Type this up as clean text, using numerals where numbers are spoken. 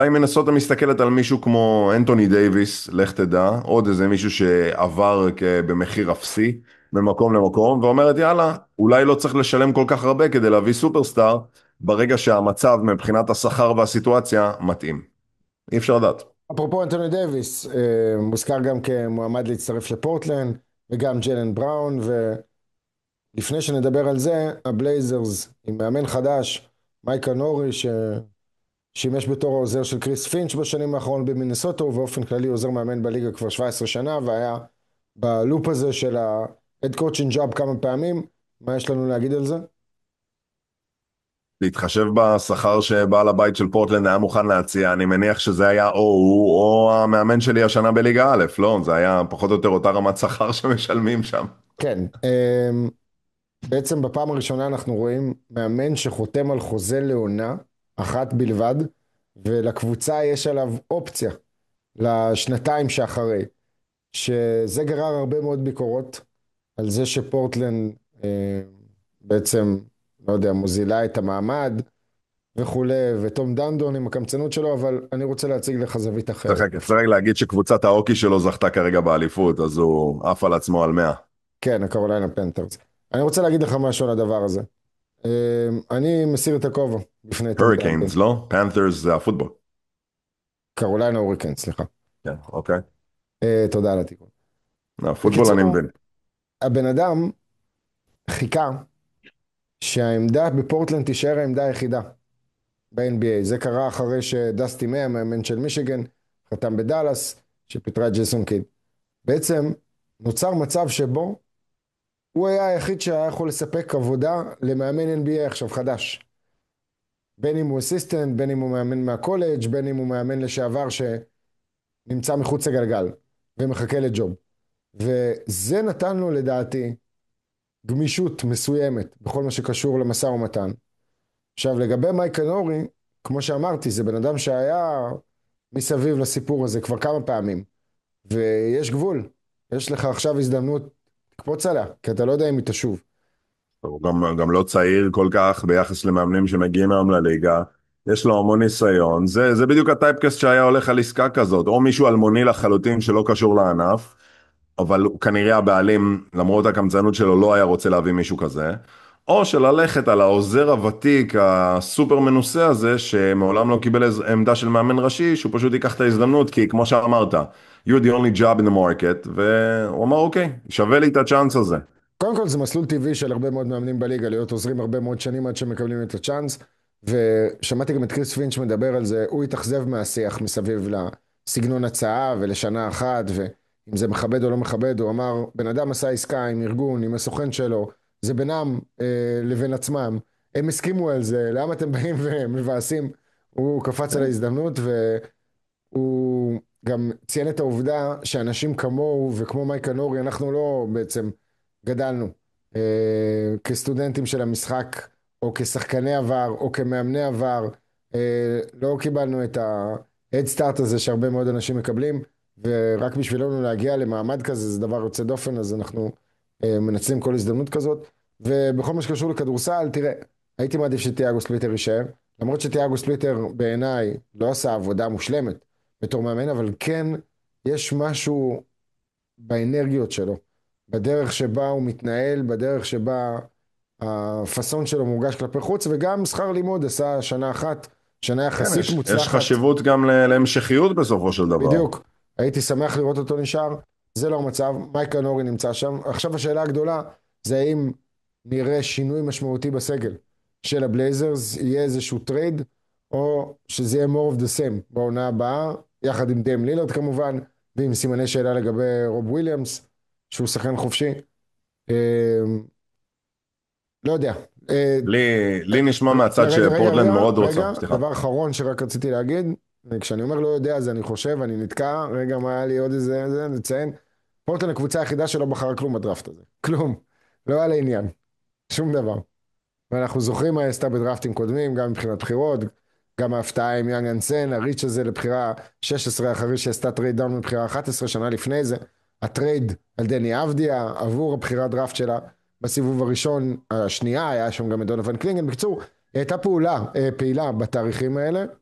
האם מנסוטה מסתכלת על מישהו כמו אנטוני דייביס, לך תדע, עוד איזה מישהו שעבר במחיר אפסי ממקום למקום, ואומרת יאללה, אולי לא צריך לשלם כל כך הרבה כדי להביא סופרסטאר, ברגע שהמצב מבחינת השכר והסיטואציה מתאים. אי אפשר לדעת. אפרופו אנטוני דייביס, מוזכר גם כמועמד להצטרף לפורטלנד, וגם ג'לן בראון, ולפני שנדבר על זה, הבלייזרס עם מאמן חדש, מייקה נורי, ששימש בתור העוזר של קריס פינץ' בשנים האחרונות במינסוטה, ובאופן כללי עוזר מאמן בליגה כבר 17 שנה, והיה בלופ הזה של ה-head coaching job כמה פעמים. מה יש לנו להגיד על זה? להתחשב בשכר שבעל הבית של פורטלנד היה מוכן להציע, אני מניח שזה היה או הוא או המאמן שלי השנה בליגה א', לא? זה היה פחות או יותר אותה רמת שכר שמשלמים שם. כן, בעצם בפעם הראשונה אנחנו רואים מאמן שחותם על חוזה לעונה אחת בלבד, ולקבוצה יש עליו אופציה לשנתיים שאחרי, שזה גרר הרבה מאוד ביקורות על זה שפורטלנד בעצם, לא יודע, מוזילה את המעמד וכולי, וטום דנדון עם הקמצנות שלו, אבל אני רוצה להציג לך זווית אחרת. צריך רק להגיד שקבוצת ההוקי שלו זכתה כרגע באליפות, אז הוא עף על עצמו על 100. כן, הקרוליינה פנתרס. אני רוצה להגיד לך משהו על הדבר הזה. אני מסיר את הכובע בפני טום דנדון. הוריקנס, לא? פנת'רס זה הפוטבול. קרוליינה הוריקנס, סליחה. כן, אוקיי. תודה על התיקון. הפוטבול אני בקיצור, מבין. הבן אדם חיכה שהעמדה בפורטלנד תישאר העמדה היחידה ב-NBA. זה קרה אחרי שדסטי מאי, המאמן של מישיגן, חתם בדאלאס, שפיטרה את ג'ייסון קיד. בעצם נוצר מצב שבו הוא היה היחיד שהיה יכול לספק עבודה למאמן NBA עכשיו חדש. בין אם הוא אסיסטנט, בין אם הוא מאמן מהקולג', בין אם הוא מאמן לשעבר שנמצא מחוץ לגלגל ומחכה לג'וב. וזה נתן לו לדעתי גמישות מסוימת בכל מה שקשור למשא ומתן. עכשיו לגבי מייקה נורי, כמו שאמרתי, זה בן אדם שהיה מסביב לסיפור הזה כבר כמה פעמים, ויש גבול. יש לך עכשיו הזדמנות לקפוץ עליה, כי אתה לא יודע אם היא תשוב. הוא גם לא צעיר כל כך ביחס למאמנים שמגיעים היום לליגה. יש לו המון ניסיון. זה בדיוק הטייפקאסט שהיה הולך על עסקה כזאת. או מישהו אלמוני לחלוטין שלא קשור לענף, אבל כנראה הבעלים, למרות הקמצנות שלו, לא היה רוצה להביא מישהו כזה. או שללכת על העוזר הוותיק, הסופר מנוסה הזה, שמעולם לא קיבל עמדה של מאמן ראשי, שהוא פשוט ייקח את ההזדמנות, כי כמו שאמרת, you're the only job in the market, והוא אמר, אוקיי, שווה לי את הצ'אנס הזה. קודם כל זה מסלול טבעי של הרבה מאוד מאמנים בליגה, להיות עוזרים הרבה מאוד שנים עד שמקבלים את הצ'אנס, ושמעתי גם את קריס פינץ' מדבר על זה, הוא התאכזב מהשיח מסביב לסגנון הצעה ולשנה אחת, ואם זה מכבד או לא מכבד, הוא אמר, בן אדם עשה עסקה עם ארגון, עם הסוכן שלו, זה בינם לבין עצמם, הם הסכימו על זה, למה אתם באים ומבאסים? הוא קפץ על ההזדמנות, והוא גם ציין את העובדה שאנשים כמוהו וכמו מייקה נורי, אנחנו לא בעצם גדלנו כסטודנטים של המשחק, או כשחקני עבר, או כמאמני עבר, לא קיבלנו את ה-head start הזה שהרבה מאוד אנשים מקבלים, ורק בשבילנו להגיע למעמד כזה, זה דבר יוצא דופן, אז אנחנו מנצלים כל הזדמנות כזאת, ובכל מה שקשור לכדורסל, תראה, הייתי מעדיף שתיאגו ספליטר יישאר, למרות שתיאגו ספליטר בעיניי לא עשה עבודה מושלמת בתור מאמן, אבל כן יש משהו באנרגיות שלו, בדרך שבה הוא מתנהל, בדרך שבה הפאסון שלו מורגש כלפי חוץ, וגם שכר לימוד עשה שנה אחת, שנה כן, יחסית יש מוצלחת. חשיבות גם להמשכיות בסופו של דבר. בדיוק, הייתי שמח לראות אותו נשאר, זה לא המצב, מייקה נורי נמצא שם. עכשיו השאלה הגדולה זה האם נראה שינוי משמעותי בסגל של הבלייזרס, יהיה איזשהו טרייד, או שזה יהיה more of the same בעונה הבאה, יחד עם דם לילרד כמובן, ועם סימני שאלה לגבי רוב וויליאמס, שהוא שחקן חופשי. לא יודע. לי נשמע מהצד רגע, שפורטלנד מאוד רוצה, סליחה. דבר אחרון שרק רציתי להגיד, כשאני אומר לא יודע, אז אני חושב, אני נתקע, רגע, מה היה לי עוד איזה, נציין, פורטלנד הקבוצה היחידה שלא בחרה כלום בדראפט הזה. כלום. לא היה לעניין. שום דבר. ואנחנו זוכרים מה עשתה בדראפטים קודמים, גם מבחינת בחירות, גם ההפתעה עם יאנג אנסן, הריץ' הזה לבחירה 16 אחרי שעשתה טרייד דאון מבחירה 11 שנה לפני זה, הטרייד על דני אבדיה עבור הבחירה דראפט שלה בסיבוב הראשון, השנייה, היה שם גם את דונוvan קלינגן. בקיצור, הייתה פעילה בתאריכים האלה,